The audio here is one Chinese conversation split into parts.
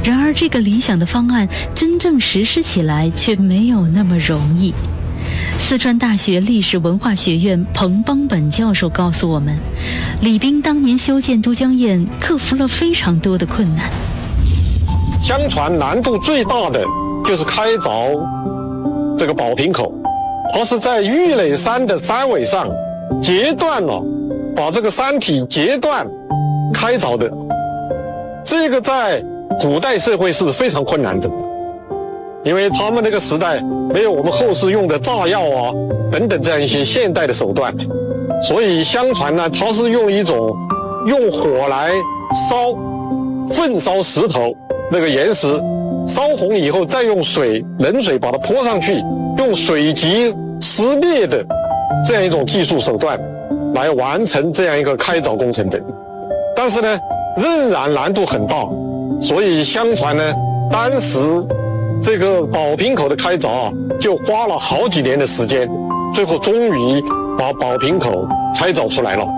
然而，这个理想的方案真正实施起来却没有那么容易。四川大学历史文化学院彭邦本教授告诉我们，李冰当年修建都江堰克服了非常多的困难。 相传难度最大的就是开凿这个宝瓶口，它是在玉垒山的山尾上截断了，把这个山体截断开凿的。这个在古代社会是非常困难的，因为他们那个时代没有我们后世用的炸药啊等等这样一些现代的手段，所以相传呢，它是用火来焚烧石头，那个岩石烧红以后，再用冷水把它泼上去，用水击撕裂的这样一种技术手段来完成这样一个开凿工程的。但是呢，仍然难度很大，所以相传呢，当时这个宝瓶口的开凿啊，就花了好几年的时间，最后终于把宝瓶口开凿出来了。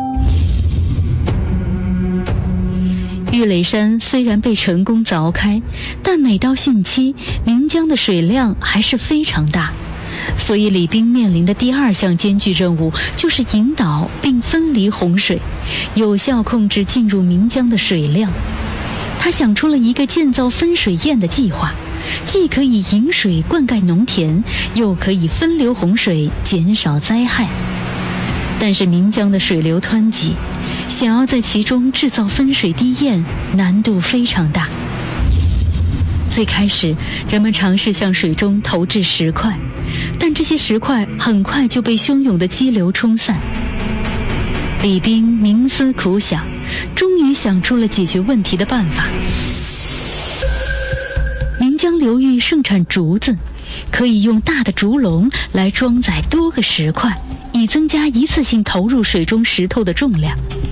玉垒山虽然被成功凿开，但每到汛期，岷江的水量还是非常大，所以李冰面临的第二项艰巨任务就是引导并分离洪水，有效控制进入岷江的水量。他想出了一个建造分水堰的计划，既可以引水灌溉农田，又可以分流洪水，减少灾害。但是岷江的水流湍急，想要在其中制造分水堤堰，难度非常大。最开始，人们尝试向水中投掷石块，但这些石块很快就被汹涌的激流冲散。李冰冥思苦想，终于想出了解决问题的办法。岷江流域盛产竹子，可以用大的竹笼来装载多个石块，以增加一次性投入水中石头的重量。